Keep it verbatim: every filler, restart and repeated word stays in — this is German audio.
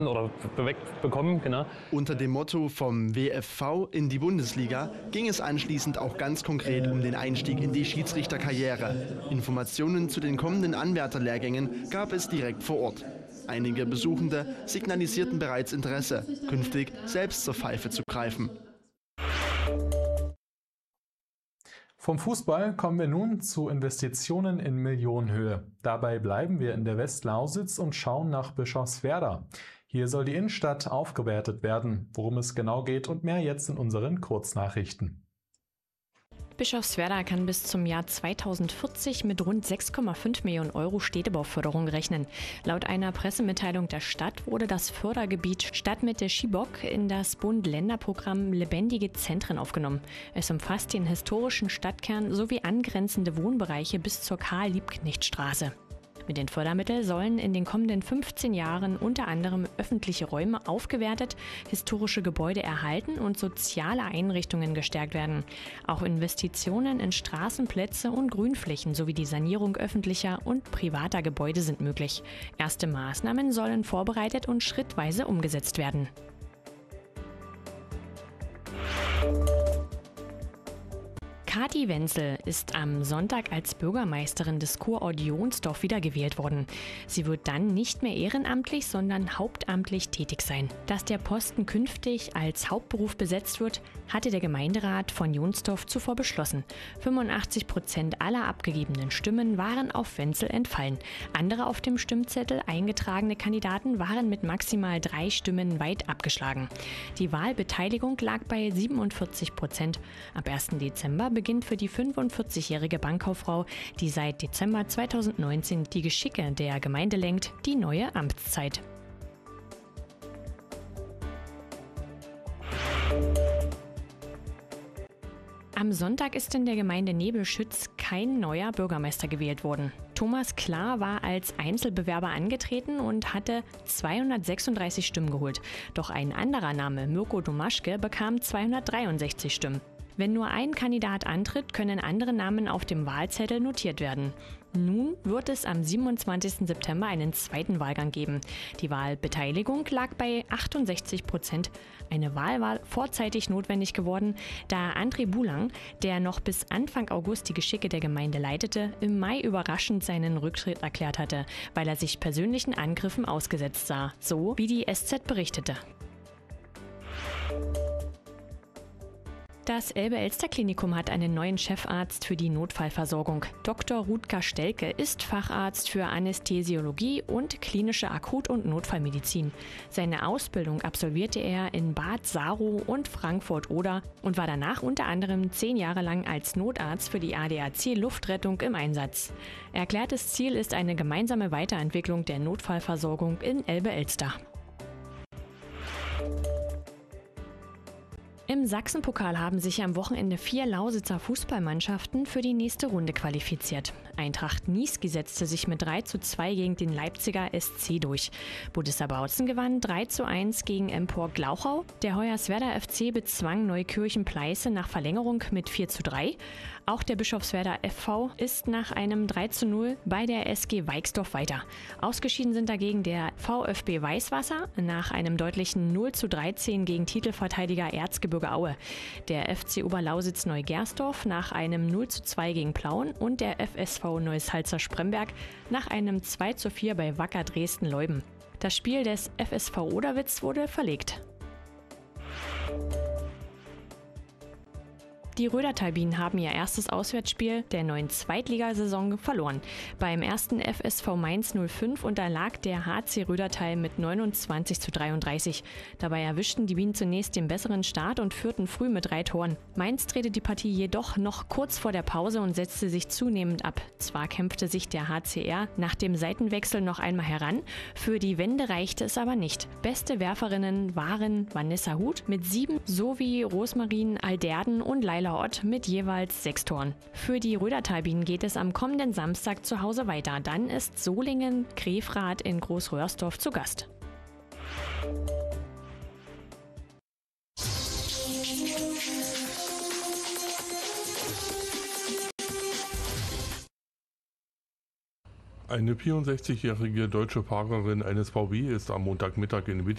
oder bewegt bekommen, genau. Unter dem Motto vom W F V in die Bundesliga ging es anschließend auch ganz konkret um den Einstieg in die Schiedsrichterkarriere. Informationen zu den kommenden Anwärterlehrgängen gab es direkt vor Ort. Einige Besuchende signalisierten bereits Interesse, künftig selbst zur Pfeife zu greifen. Vom Fußball kommen wir nun zu Investitionen in Millionenhöhe. Dabei bleiben wir in der Westlausitz und schauen nach Bischofswerda. Hier soll die Innenstadt aufgewertet werden. Worum es genau geht und mehr jetzt in unseren Kurznachrichten. Bischofswerda kann bis zum Jahr zweitausendvierzig mit rund sechs Komma fünf Millionen Euro Städtebauförderung rechnen. Laut einer Pressemitteilung der Stadt wurde das Fördergebiet Stadtmitte Schiebok in das Bund-Länder-Programm Lebendige Zentren aufgenommen. Es umfasst den historischen Stadtkern sowie angrenzende Wohnbereiche bis zur Karl-Liebknecht-Straße. Mit den Fördermitteln sollen in den kommenden fünfzehn Jahren unter anderem öffentliche Räume aufgewertet, historische Gebäude erhalten und soziale Einrichtungen gestärkt werden. Auch Investitionen in Straßenplätze und Grünflächen sowie die Sanierung öffentlicher und privater Gebäude sind möglich. Erste Maßnahmen sollen vorbereitet und schrittweise umgesetzt werden. Kathi Wenzel ist am Sonntag als Bürgermeisterin des Kurort Johnsdorf wiedergewählt worden. Sie wird dann nicht mehr ehrenamtlich, sondern hauptamtlich tätig sein. Dass der Posten künftig als Hauptberuf besetzt wird, hatte der Gemeinderat von Johnsdorf zuvor beschlossen. fünfundachtzig Prozent aller abgegebenen Stimmen waren auf Wenzel entfallen. Andere auf dem Stimmzettel eingetragene Kandidaten waren mit maximal drei Stimmen weit abgeschlagen. Die Wahlbeteiligung lag bei siebenundvierzig Prozent. Ab ersten Dezember beginnt für die fünfundvierzigjährige Bankkauffrau, die seit Dezember zweitausendneunzehn die Geschicke der Gemeinde lenkt, die neue Amtszeit. Am Sonntag ist in der Gemeinde Nebelschütz kein neuer Bürgermeister gewählt worden. Thomas Klar war als Einzelbewerber angetreten und hatte zweihundertsechsunddreißig Stimmen geholt. Doch ein anderer Name, Mirko Domaschke, bekam zweihundertdreiundsechzig Stimmen. Wenn nur ein Kandidat antritt, können andere Namen auf dem Wahlzettel notiert werden. Nun wird es am siebenundzwanzigsten September einen zweiten Wahlgang geben. Die Wahlbeteiligung lag bei achtundsechzig Prozent. Eine Wahl war vorzeitig notwendig geworden, da André Bulang, der noch bis Anfang August die Geschicke der Gemeinde leitete, im Mai überraschend seinen Rücktritt erklärt hatte, weil er sich persönlichen Angriffen ausgesetzt sah, so wie die S Z berichtete. Das Elbe-Elster-Klinikum hat einen neuen Chefarzt für die Notfallversorgung. Doktor Rutger Stelke ist Facharzt für Anästhesiologie und klinische Akut- und Notfallmedizin. Seine Ausbildung absolvierte er in Bad Saro und Frankfurt-Oder und war danach unter anderem zehn Jahre lang als Notarzt für die A D A C Luftrettung im Einsatz. Erklärtes Ziel ist eine gemeinsame Weiterentwicklung der Notfallversorgung in Elbe-Elster. Im Sachsenpokal haben sich am Wochenende vier Lausitzer Fußballmannschaften für die nächste Runde qualifiziert. Eintracht Niesky setzte sich mit drei zu zwei gegen den Leipziger S C durch. Budissa Bautzen gewann drei zu eins gegen Empor Glauchau. Der Hoyerswerda F C bezwang Neukirchen-Pleiße nach Verlängerung mit vier zu drei. Auch der Bischofswerda F V ist nach einem drei zu null bei der S G Weixdorf weiter. Ausgeschieden sind dagegen der VfB Weißwasser nach einem deutlichen null zu dreizehn gegen Titelverteidiger Erzgebirge Aue. Der F C Oberlausitz Neugersdorf nach einem null zu zwei gegen Plauen und der F S V Neuss-Halzer-Spremberg nach einem zwei zu vier bei Wacker Dresden-Leuben. Das Spiel des F S V Oderwitz wurde verlegt. Die Rödertal-Bienen haben ihr erstes Auswärtsspiel der neuen Zweitligasaison verloren. Beim ersten F S V Mainz null fünf unterlag der H C Rödertal mit neunundzwanzig zu dreiunddreißig. Dabei erwischten die Bienen zunächst den besseren Start und führten früh mit drei Toren. Mainz drehte die Partie jedoch noch kurz vor der Pause und setzte sich zunehmend ab. Zwar kämpfte sich der H C R nach dem Seitenwechsel noch einmal heran, für die Wende reichte es aber nicht. Beste Werferinnen waren Vanessa Huth mit sieben sowie Rosmarin Alderden und Laila Ott mit jeweils sechs Toren. Für die Rödertal-Bienen geht es am kommenden Samstag zu Hause weiter. Dann ist Solingen-Grefrath in Großröhrsdorf zu Gast. Eine vierundsechzigjährige deutsche Fahrerin eines V W ist am Montagmittag in